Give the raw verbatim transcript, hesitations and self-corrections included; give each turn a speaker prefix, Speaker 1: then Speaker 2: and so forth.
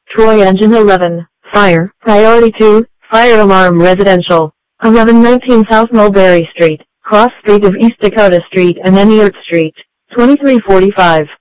Speaker 1: Troy Engine eleven, Fire, Priority two, Fire Alarm Residential, eleven nineteen South Mulberry Street, Cross Street of East Dakota Street and Eniert Street, twenty-three forty-five.